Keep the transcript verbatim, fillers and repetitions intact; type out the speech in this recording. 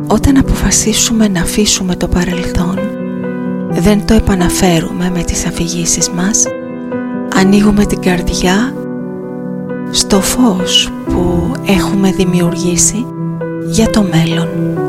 Όταν αποφασίσουμε να αφήσουμε το παρελθόν, δεν το επαναφέρουμε με τις αφηγήσεις μας, ανοίγουμε την καρδιά στο φως που έχουμε δημιουργήσει για το μέλλον.